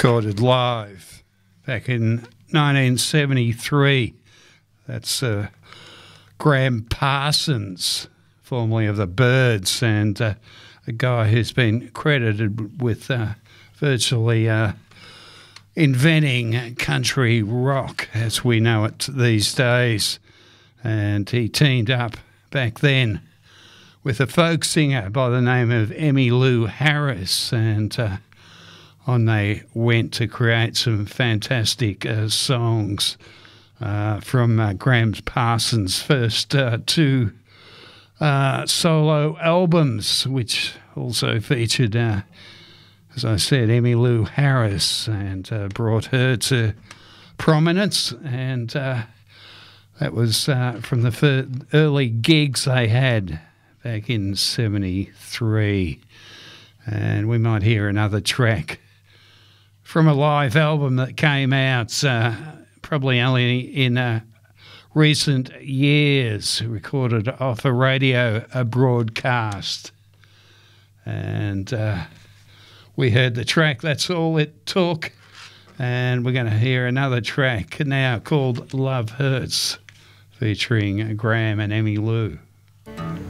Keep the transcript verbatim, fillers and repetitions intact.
recorded live back in nineteen seventy-three. That's uh, Graham Parsons, formerly of the Byrds, and uh, a guy who's been credited with uh, virtually uh, inventing country rock as we know it these days. And he teamed up back then with a folk singer by the name of Emmylou Harris, and uh, on they went to create some fantastic uh, songs uh, from uh, Graham Parsons' first uh, two uh, solo albums, which also featured, uh, as I said, Emmylou Harris, and uh, brought her to prominence. And uh, that was uh, from the fir- early gigs they had back in seventy-three. And we might hear another track from a live album that came out uh, probably only in uh, recent years, recorded off a radio a broadcast. And uh, we heard the track, That's All It Took. And we're going to hear another track now called Love Hurts, featuring Graham and Emmylou.